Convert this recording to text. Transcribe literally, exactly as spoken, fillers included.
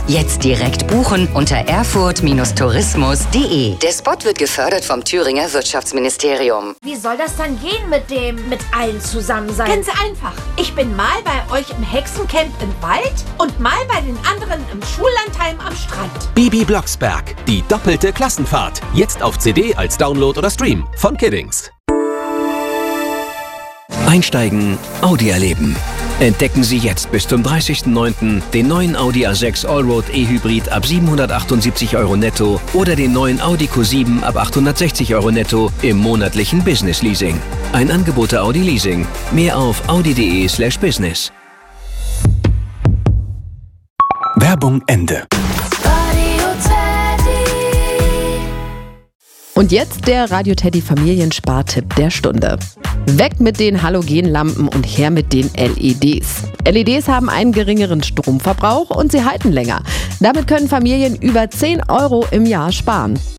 Jetzt direkt buchen unter erfurt Tourismus punkt de. Der Spot wird gefördert vom Thüringer Wirtschaftsministerium. Wie soll das dann gehen mit dem, mit allen zusammen sein? Ganz einfach. Ich bin mal bei euch im Hexencamp im Wald und mal bei den anderen im Schullandheim am Strand. Bibi Blocksberg, die doppelte Klassenfahrt. Jetzt auf C D als Download oder Stream von Kiddings. Einsteigen, Audi erleben. Entdecken Sie jetzt bis zum dreißigsten neunten den neuen Audi A sechs Allroad E-Hybrid ab siebenhundertachtundsiebzig Euro netto oder den neuen Audi Q sieben ab achthundertsechzig Euro netto im monatlichen Business Leasing. Ein Angebot der Audi Leasing. Mehr auf audi punkt de slash business. Werbung Ende. Und jetzt der Radio Teddy Familienspartipp der Stunde. Weg mit den Halogenlampen und her mit den L E Ds. L E Ds haben einen geringeren Stromverbrauch und sie halten länger. Damit können Familien über zehn Euro im Jahr sparen.